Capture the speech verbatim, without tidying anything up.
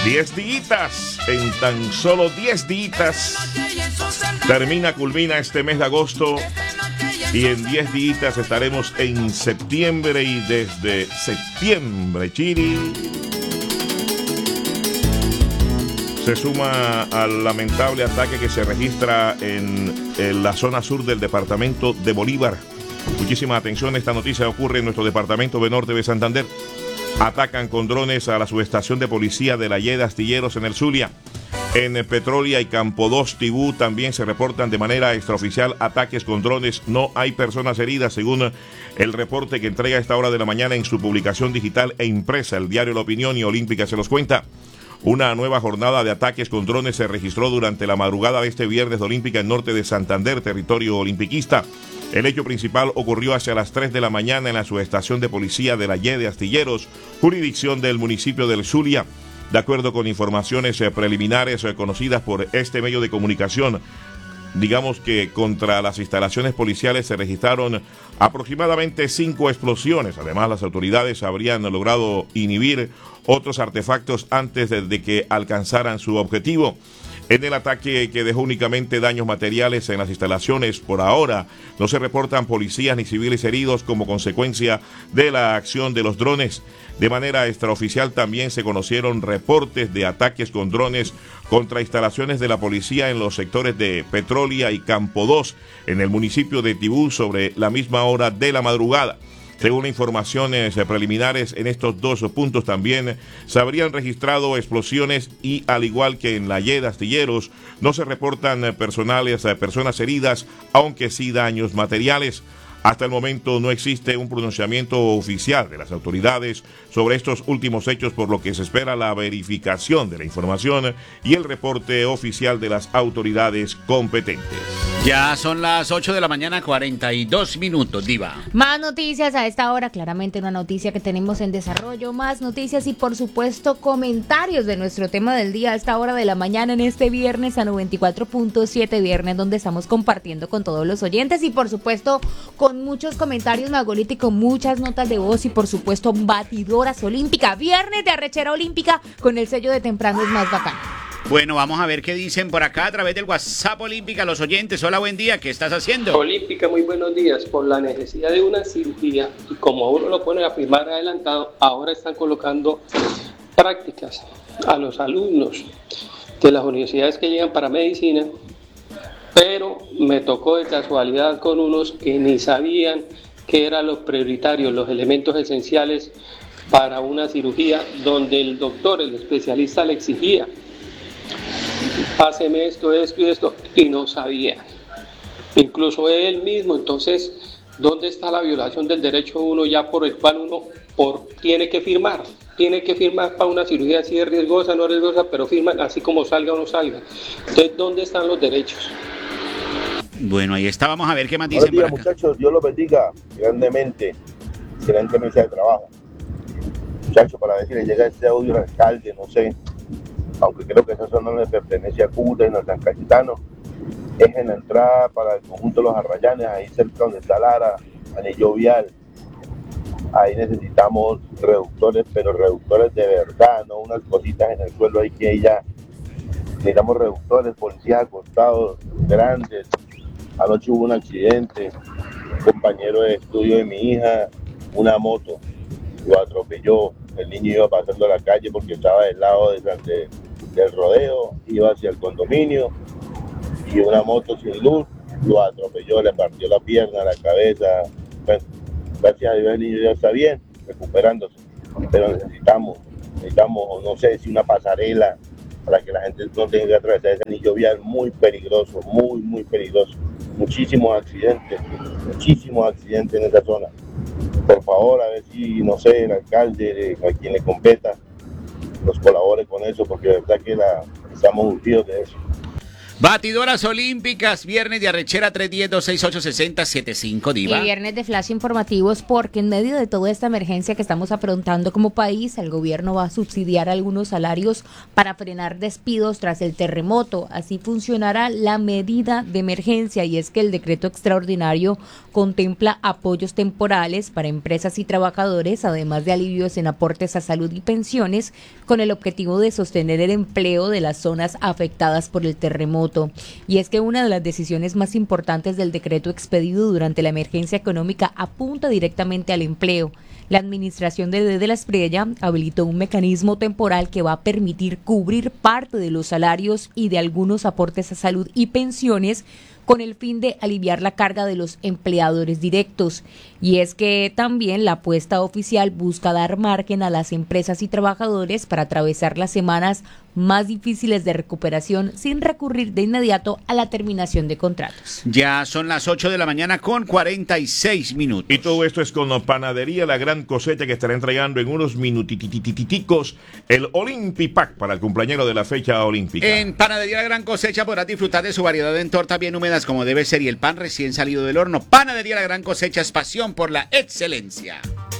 diez días, en tan solo diez días termina, culmina este mes de agosto y en diez días estaremos en septiembre y desde septiembre, Chiri, se suma al lamentable ataque que se registra en, en la zona sur del departamento de Bolívar. Muchísima atención, esta noticia ocurre en nuestro departamento de Norte de Santander. Atacan con drones a la subestación de policía de la Y E de Astilleros en el Zulia. En Petrolia y Campo dos Tibú también se reportan de manera extraoficial ataques con drones. No hay personas heridas, según el reporte que entrega a esta hora de la mañana en su publicación digital e impresa. El diario La Opinión y Olímpica se los cuenta. Una nueva jornada de ataques con drones se registró durante la madrugada de este viernes de Olímpica en Norte de Santander, territorio olimpiquista. El hecho principal ocurrió hacia las tres de la mañana en la subestación de policía de la Y E de Astilleros, jurisdicción del municipio del Zulia. De acuerdo con informaciones eh, preliminares eh, conocidas por este medio de comunicación, digamos que contra las instalaciones policiales se registraron aproximadamente cinco explosiones. Además, las autoridades habrían logrado inhibir otros artefactos antes de, de que alcanzaran su objetivo. En el ataque, que dejó únicamente daños materiales en las instalaciones, por ahora no se reportan policías ni civiles heridos como consecuencia de la acción de los drones. De manera extraoficial también se conocieron reportes de ataques con drones contra instalaciones de la policía en los sectores de Petrolia y Campo dos en el municipio de Tibú sobre la misma hora de la madrugada. Según informaciones preliminares, en estos dos puntos también se habrían registrado explosiones y, al igual que en la Y E de Astilleros, no se reportan personales, personas heridas, aunque sí daños materiales. Hasta el momento no existe un pronunciamiento oficial de las autoridades sobre estos últimos hechos, por lo que se espera la verificación de la información y el reporte oficial de las autoridades competentes. Ya son las ocho de la mañana, cuarenta y dos minutos, Diva. Más noticias a esta hora, claramente una noticia que tenemos en desarrollo, más noticias y por supuesto comentarios de nuestro tema del día a esta hora de la mañana en este viernes a noventa y cuatro punto siete, viernes donde estamos compartiendo con todos los oyentes y por supuesto con muchos comentarios, Magolita, y con muchas notas de voz y por supuesto batidoras olímpicas, viernes de arrechera olímpica con el sello de temprano es más bacán. Bueno, vamos a ver qué dicen por acá a través del WhatsApp Olímpica los oyentes. Hola, buen día, ¿qué estás haciendo? Olímpica, muy buenos días. Por la necesidad de una cirugía y como uno lo pone a firmar adelantado, ahora están colocando prácticas a los alumnos de las universidades que llegan para medicina, pero me tocó de casualidad con unos que ni sabían qué eran los prioritarios, los elementos esenciales para una cirugía, donde el doctor, el especialista le exigía páseme esto, esto y esto, y no sabía. Incluso él mismo, entonces, ¿dónde está la violación del derecho uno ya por el cual uno por, tiene que firmar? Tiene que firmar para una cirugía si es riesgosa, no es riesgosa, pero firman así como salga o no salga. Entonces, ¿dónde están los derechos? Bueno, ahí está, vamos a ver qué más dicen por acá. Muchachos, Dios los bendiga grandemente. Excelente mesa de trabajo. Muchachos, para ver si le llega este audio al alcalde, no sé, aunque creo que esa zona no le pertenece a Cuba, no a San Cayetano, es en la entrada para el conjunto de los Arrayanes, ahí cerca donde está Lara, anillo vial. Ahí necesitamos reductores, pero reductores de verdad, no unas cositas en el suelo ahí que ya necesitamos reductores, policías acostados, grandes. Anoche hubo un accidente, un compañero de estudio de mi hija, una moto, lo atropelló. El niño iba pasando a la calle porque estaba del lado de, de, del rodeo, iba hacia el condominio y una moto sin luz lo atropelló, le partió la pierna, la cabeza. Bueno, gracias a Dios el niño ya está bien, recuperándose, pero necesitamos, necesitamos, no sé si una pasarela para que la gente no tenga que atravesar ese anillo vial muy peligroso, muy, muy peligroso. Muchísimos accidentes, muchísimos accidentes en esa zona. Por favor, a ver si, no sé, el alcalde, a quien le competa, nos colabore con eso, porque de verdad que la, estamos urgidos de eso. Batidoras olímpicas, viernes de arrechera tres uno cero, dos seis ocho, seis cero siete cinco, Diva. Y viernes de flash informativos porque en medio de toda esta emergencia que estamos afrontando como país, el gobierno va a subsidiar algunos salarios para frenar despidos tras el terremoto. Así funcionará la medida de emergencia y es que el decreto extraordinario contempla apoyos temporales para empresas y trabajadores, además de alivios en aportes a salud y pensiones, con el objetivo de sostener el empleo de las zonas afectadas por el terremoto. Y es que una de las decisiones más importantes del decreto expedido durante la emergencia económica apunta directamente al empleo. La administración de, de la Espriella habilitó un mecanismo temporal que va a permitir cubrir parte de los salarios y de algunos aportes a salud y pensiones con el fin de aliviar la carga de los empleadores directos. Y es que también la apuesta oficial busca dar margen a las empresas y trabajadores para atravesar las semanas más difíciles de recuperación sin recurrir de inmediato a la terminación de contratos. Ya son las ocho de la mañana con cuarenta y seis minutos. Y todo esto es con Panadería La Gran Cosecha, que estará entregando en unos minutiticos el Olympic Pack para el cumpleañero de la fecha olímpica. En Panadería La Gran Cosecha podrás disfrutar de su variedad en tortas bien húmedas como debe ser y el pan recién salido del horno. Panadería La Gran Cosecha es pasión por la excelencia.